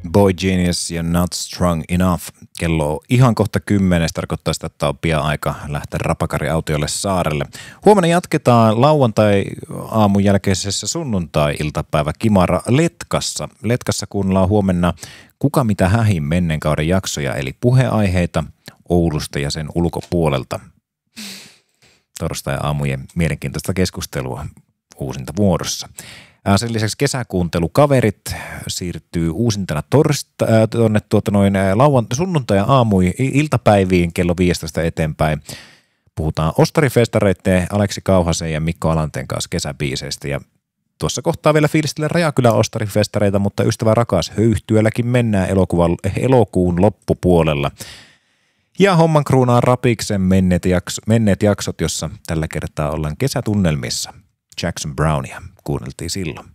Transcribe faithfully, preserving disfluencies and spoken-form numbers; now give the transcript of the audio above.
Boy Genius ja Not Strong Enough. Kello on ihan kohta kymmenen, tarkoittaa sitä, että on pian aika lähteä Rapakari-autiolle saarelle. Huomenna jatketaan lauantai-aamun jälkeisessä sunnuntai-iltapäivä Kimara Letkassa. Letkassa kuunnellaan huomenna Kuka mitä hähin menneen kauden jaksoja, eli puheaiheita Oulusta ja sen ulkopuolelta. Torstai-aamujen mielenkiintoista keskustelua uusinta vuorossa. Sen lisäksi kesäkuuntelukaverit siirtyy uusintana torsta, äh, tuonne tuota noin lauant- sunnuntai- ja aamuihin iltapäiviin kello viisitoista eteenpäin. Puhutaan ostarifestareiden Aleksi Kauhasen ja Mikko Alanteen kanssa kesäbiiseistä. Ja tuossa kohtaa vielä fiilistelen Rajakylän ostarifestareita, mutta ystävä rakas, höyhtyölläkin mennään elokuvan, elokuun loppupuolella. Ja homman kruunaan Rapiksen menneet, jakso, menneet jaksot, jossa tällä kertaa ollaan kesätunnelmissa. Jackson Brownia kuunneltiin silloin.